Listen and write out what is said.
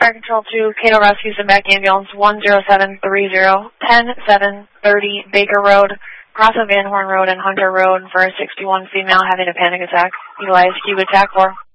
Fire Control to Cato Rescue, send back ambulance 10730, 10730 Baker Road, cross of Van Horn Road and Hunter Road for a 61 female having a panic attack. Utilize Cuba TAC 4.